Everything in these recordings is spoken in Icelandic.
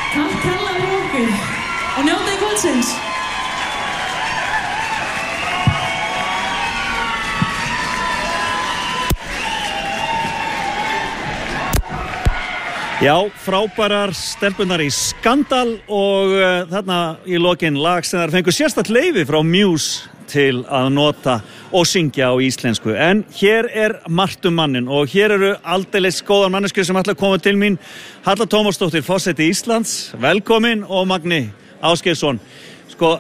Takk kærlega fyrir okkur og njótið kvöldsins. Já, frábærar stelpunar í Skandal og þarna í lokin lag sem þær fengu sérstakt leyfi frá Muse til að nota og syngja á íslensku. En hér margt mannin og hér eru aldeilis góðar manneskjur sem ætla að koma til mín. Halla Tómasdóttir, forseti Íslands, velkomin, og Magni Ásgeirsson. Sko,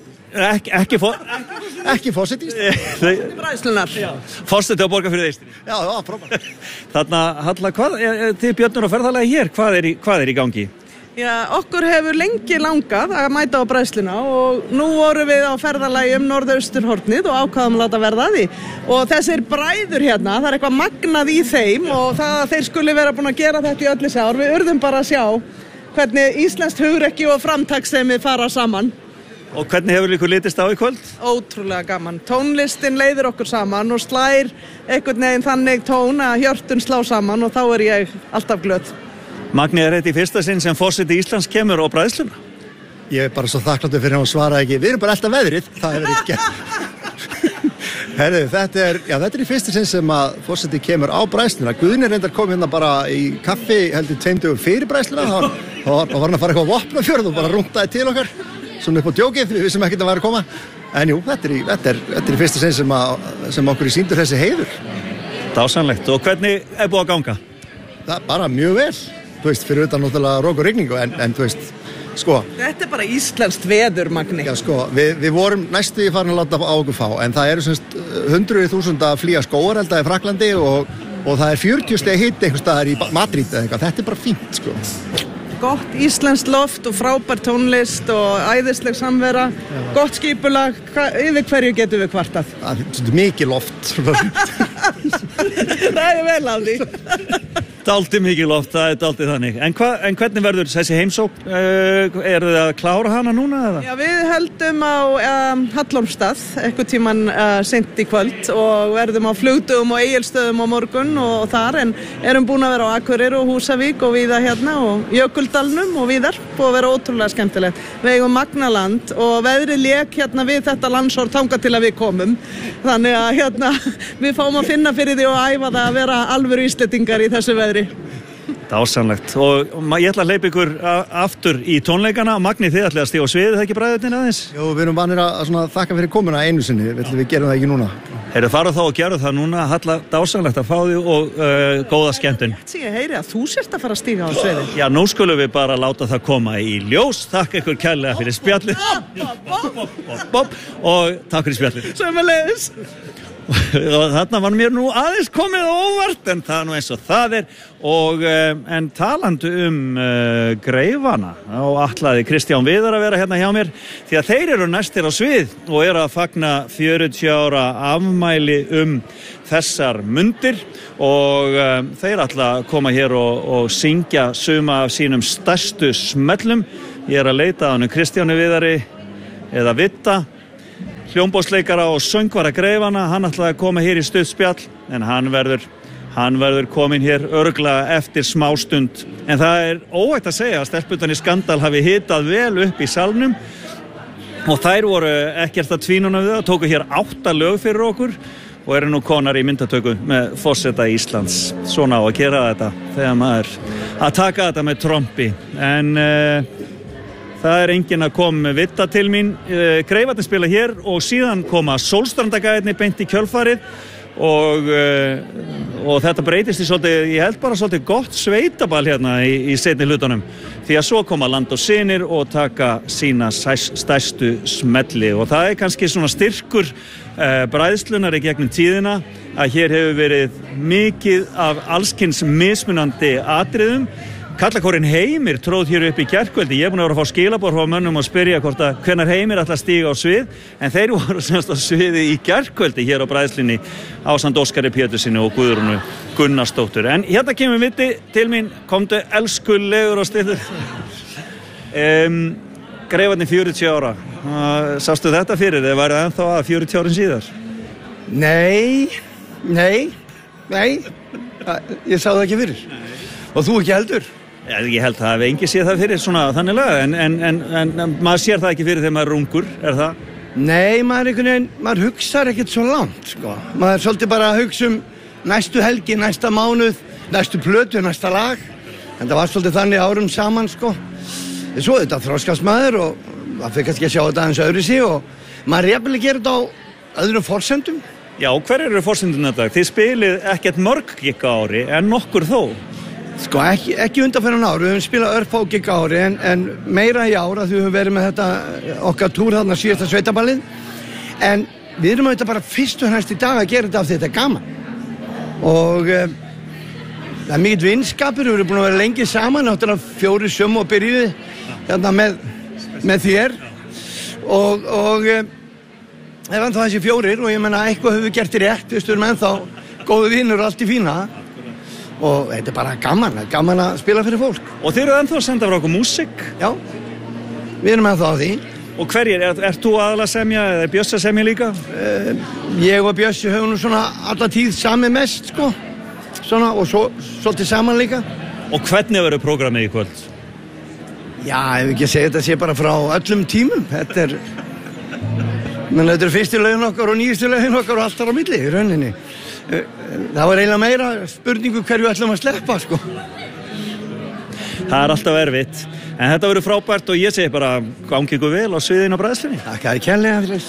ekki forseti Bræðslunar. Forseti á Borgarfirði Eystri. Já, frábært. Þarna, Halla, þið Björnur og ferðalagi hér, hvað í gangi? Já, okkur hefur lengi langað að mæta á bræðsluna og nú vorum við á ferðalagi norðausturhornið og ákvaðum að láta verða að því. Og þessir bræður hérna, það eitthvað magnað í þeim og það að þeir skuli vera búin að gera þetta í öll þessi ár. Við urðum bara að sjá hvernig íslenskt hugrekki og framtakssemi fara saman. Og hvernig hefur ykkur litist á í kvöld? Ótrúlega gaman. Tónlistin leiðir okkur saman og slær einhvern veginn þannig tón að hjörtun slá saman og þá ég alltaf glöð. Magni, þetta í fyrsta sinn sem forseti Íslands kemur á bræðsluna? Ég bara svo þakkláttur fyrir hann að svara ekki. Við erum bara alltaf veðrið, það hefur ekki gert. Herðu, þetta í fyrsta sinn sem að forseti kemur á bræðsluna. Guðni reyndar kom hérna bara í kaffi heldur 2 dögum fyrir bræðsluna. Þá var hann að fara eitthvað á Vopnafjörð og bara rúntaði til okkar. Svona upp á djókið, við vissum ekkert að vera að koma. En jú, þetta í fyrsta sinn sem okkur í sýndur þessi heiður. Dásamlegt. Og hvernig búið að ganga? Það bara mjög vel. Þú veist, fyrir utan náttúrulega rók og rigningu, en þú veist, sko. Þetta bara íslenskt veður, Magni. Já, sko, við vorum næstu farin að láta á okkur fá, en það eru semst 100.000 að flýja skógarelda í Frakklandi og það 40 steg hiti einhvers staðar í Madrid eða eitthvað. Þetta bara fínt, sko. Gott íslenskt loft og frábær tónlist og æðisleg samvera, gott skipulag, yfir hverju getum við kvartað? Það mikið loft. Það vel af því. Dálítið mikið loft, það dálítið þannig. En hvernig verður þessi heimsókn? Þið að klára hana núna eða? Já, við höldum á Hallormsstað, einhvern tímann seint í kvöld og verðum á Flugdögum og Egilsstöðum á morgun og þar, en erum búin að vera á Akureyri og Húsavík og víða hérna og Jökuldalnum og víðar, búið að vera ótrúlega skemmtilegt. Við eigum magnaland og veðrið lék hérna við þetta landsorð þangað til að við komum. Þannig að hérna við fáum að finna fyrir því og æfa það að vera alvöru Íslendingar í þessu veðri. Dásamlegt. Og ég ætla að hleypa ykkur aftur í tónleikana. Magni, þið ætla að stíga á sviðið, það ekki bræðurnir aðeins? Jú, við erum vanir að þakka fyrir komuna einu sinni. Við gerum það ekki núna. Farðu þá og gerðu það núna. Halla, dásamlegt að fá þig og góða skemmtun. Ég heyri að þú sért að fara að stíga á sviðið. Já, nú skulum við bara láta það koma í ljós. Takk ykkur kærlega fyrir spjallið. Og takk fyrir spjallið. Sömuleiðis. Og þarna var mér nú aðeins komið óvart, en það nú eins og það og en talandi greifana og ætlaði Kristján Viðar að vera hérna hjá mér því að þeir eru næstir á svið og eru að fagna 40 ára afmæli þessar mundir og þeir ætla að koma hér og syngja suma af sínum stærstu smellum. Ég að leita að Kristjáni Viðari eða Vitta, hljómborðsleikara og söngvara greifana. Hann ætlaði að koma hér í stutt spjall, en hann verður komin hér örugglega eftir smástund. En það óhætt að segja að stelpurnar í Skandal hafi hitað vel upp í salnum og þær voru ekkert að tvínuna við það, tóku hér 8 lög fyrir okkur og eru nú konar í myndatöku með forseta Íslands. Svona á að gera þetta þegar maður að taka þetta með trompi. En það enginn að koma með Vitta til mín. Greifarnir spila hér og síðan koma Sólstrandagæðirnir beint í kjölfarið og þetta breytist í svolítið, ég held bara svolítið gott sveitaball hérna í seinni hlutunum. Því að svo koma Land og Synir og taka sína stærstu smelli og það kannski svona styrkur bræðslunar í gegnum tíðina að hér hefur verið mikið af allskyns mismunandi atriðum. Kallakórinn Heimir tróð hér upp í gærkvöldi. Ég búin að vera að fá skilaboð frá mönnum og spyrja hvenær Heimir ætla að stíga á svið, en þeir voru semst á sviði í gærkvöldi hér á bræðslunni ásamt Óskari Pétursinni og Guðrúnu Gunnarsdóttur. En hérna kemur Vitti til mín, komdu elskulegur og stillur. Greifarnir 40 ára. Sástu þetta fyrir þið? Var það ennþá að 40 árin síðar? Nei. Ég sá það ekki fyrir. Og þú ekki heldur? Ég held að það hefði engi séð það fyrir svona þanniglega, en maður sér það ekki fyrir þegar maður er ungur, það? Nei, maður hugsar ekkert svo langt, sko. Maður er svolítið bara að hugsa næstu helgi, næsta mánuð, næstu plötu, næsta lag. En það var svolítið þannig árum saman, sko. Svo þetta þroskast maður og maður fyrir kannski að sjá þetta aðeins öðru sig og maður er jafnvel að gera þetta á öðrum forsendum. Já, hver eru forsendun þetta? Þið spilið ekkert mörg gig á ári, en nokkur þó. Sko, ekki undanferðan ári, við höfum spilað örfá gig á ári, en meira í ára því við höfum verið með þetta okkar túr þarna síðasta sveitaballið. En við erum auðvitað bara fyrst og næst í dag að gera þetta af því þetta er gaman. Og það er mikill vinskapur, við erum búin að vera lengi saman, náttúrulega 4 sum og byrjuði hérna með þér. Og það er ennþá þessi 4 og ég menna eitthvað höfum við gert rétt, við erum ennþá góðu vinur og allt í fína. Og þetta er bara gaman að spila fyrir fólk. Og þið eru ennþá að senda frá okkur músík? Já, við erum ennþá á því. Og hverjir? Ert þú aðalega að semja eða er Bjössi að semja líka? Ég og Bjössi höfum nú svona alla tíð samið mest, sko. Svona, og svolítið saman líka. Og hvernig verður prógramið í kvöld? Já, ef ekki að segja þetta sé bara frá öllum tímum. Þetta er fyrstu lögin okkar og nýjustu lögin okkar og allt þar á milli í rauninni. Það var eiginlega meira spurningu hverju ætlum að sleppa, sko. Það er alltaf erfitt. En þetta verður frábært og ég segi bara gangi ykkur vel á sviðinu á bræðslunni. Takk að þið kærlega fyrir.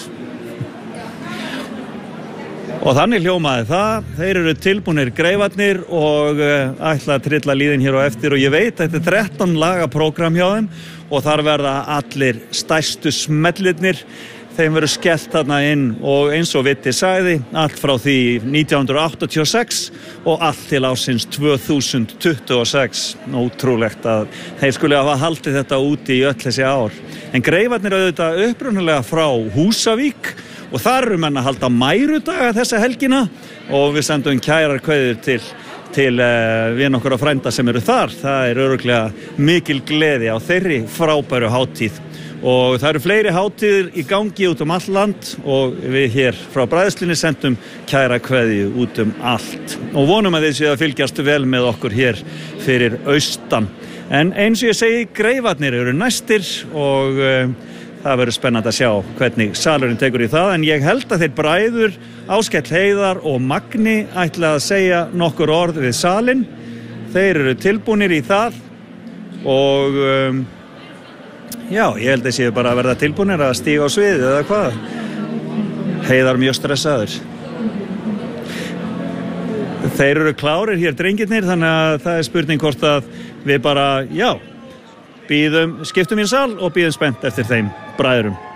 Og þannig hljómaði það. Þeir eru tilbúnir Greifarnir og ætla að trilla líðin hér á eftir og ég veit að þetta er 13 laga prógram hjá þeim og þar verða allir stærstu smellirnir. Þeim verður skellt þarna inn og eins og Vitti sagði, allt frá því 1986 og allt til ársins 2026. Ótrúlegt að þeir skuli hafa haldið þetta úti í öll þessi ár. En Greifarnir auðvitað upprunalega frá Húsavík og þar eru menn að halda mærudaga þessa helgina og við sendum kærar kveðjur til vin okkar og frænda sem eru þar. Það er örugglega mikil gleði á þeirri frábæru hátíð. Og það eru fleiri hátíðir í gangi út all land og við hér frá bræðslunni sendum kæra kveðju út allt. Og vonum að þið séu að fylgjast vel með okkur hér fyrir austan. En eins og ég segi, Greifarnir eru næstir og það verður spennandi að sjá hvernig salurinn tekur í það. En ég held að þeir bræður Áskell Heiðar og Magni ætla að segja nokkur orð við salinn. Þeir eru tilbúnir í það og já, ég held að séu bara að verða tilbúnir að stíga á sviðið eða hvað. Heiðar mjög stressaður. Þeir eru klárir hér drengirnir, þannig að það er spurning hvort að við bara, skiptum í sal og bíðum spennt eftir þeim bræðurum.